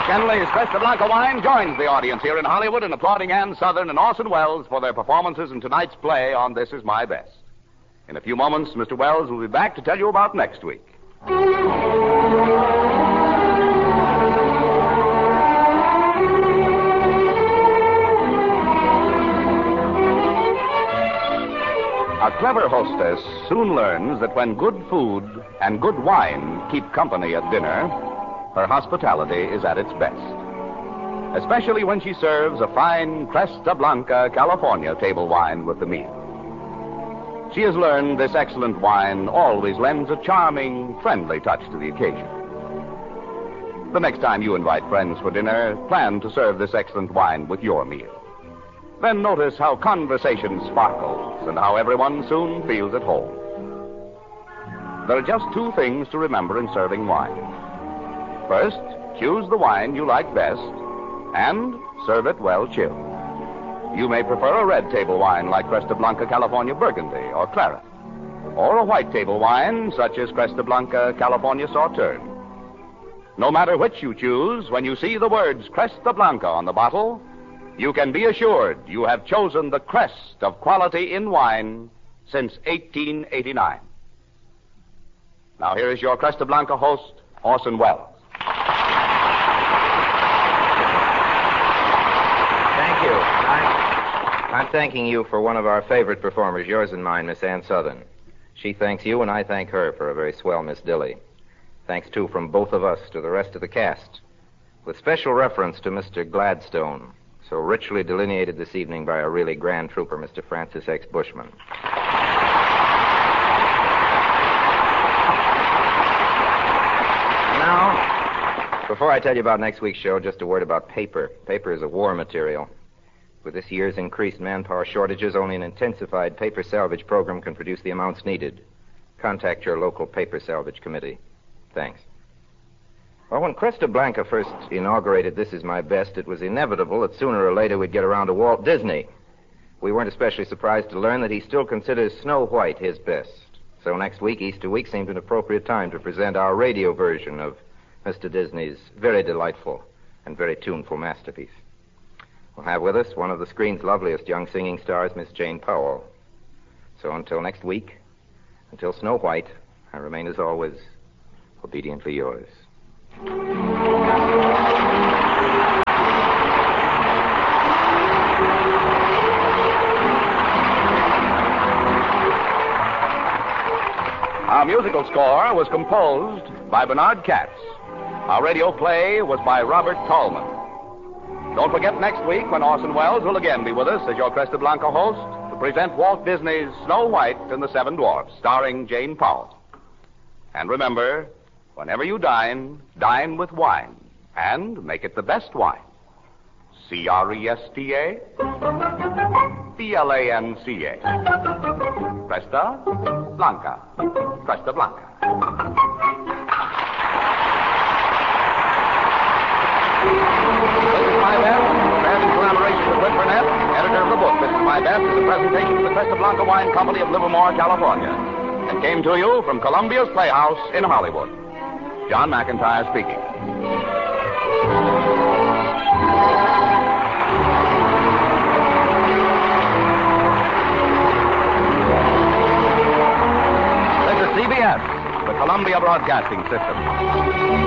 Kenley's Cresta Blanca wine joins the audience here in Hollywood in applauding Ann Sothern and Orson Welles for their performances in tonight's play on This Is My Best. In a few moments, Mr. Welles will be back to tell you about next week. A clever hostess soon learns that when good food and good wine keep company at dinner, her hospitality is at its best. Especially when she serves a fine Cresta Blanca California table wine with the meal. She has learned this excellent wine always lends a charming, friendly touch to the occasion. The next time you invite friends for dinner, plan to serve this excellent wine with your meal. Then notice how conversation sparkles and how everyone soon feels at home. There are just two things to remember in serving wine. First, choose the wine you like best and serve it well chilled. You may prefer a red table wine like Cresta Blanca California Burgundy or Claret, or a white table wine such as Cresta Blanca California Sauterne. No matter which you choose, when you see the words Cresta Blanca on the bottle, you can be assured you have chosen the crest of quality in wine since 1889. Now here is your Cresta Blanca host, Orson Welles. Thank you. I'm thanking you for one of our favorite performers, yours and mine, Miss Ann Sothern. She thanks you, and I thank her for a very swell Miss Dilly. Thanks, too, from both of us to the rest of the cast, with special reference to Mr. Gladstone, so richly delineated this evening by our really grand trooper, Mr. Francis X. Bushman. Now, before I tell you about next week's show, just a word about paper. Paper is a war material. With this year's increased manpower shortages, only an intensified paper salvage program can produce the amounts needed. Contact your local paper salvage committee. Thanks. Well, when Cresta Blanca first inaugurated This Is My Best, it was inevitable that sooner or later we'd get around to Walt Disney. We weren't especially surprised to learn that he still considers Snow White his best. So next week, Easter week, seemed an appropriate time to present our radio version of Mr. Disney's very delightful and very tuneful masterpiece. We'll have with us one of the screen's loveliest young singing stars, Miss Jane Powell. So until next week, until Snow White, I remain as always, obediently yours. Our musical score was composed by Bernard Katz. Our radio play was by Robert Tallman. Don't forget next week when Orson Welles will again be with us as your Cresta Blanca host to present Walt Disney's Snow White and the Seven Dwarfs, starring Jane Powell. And remember, whenever you dine, dine with wine, and make it the best wine. Cresta Blanca. Cresta Blanca. Cresta Blanca. This is My Best, prepared in collaboration with Whit Burnett, editor of the book. This is My Best is a presentation of the Cresta Blanca Wine Company of Livermore, California, and came to you from Columbia's Playhouse in Hollywood. John McIntyre speaking. This is CBS, the Columbia Broadcasting System.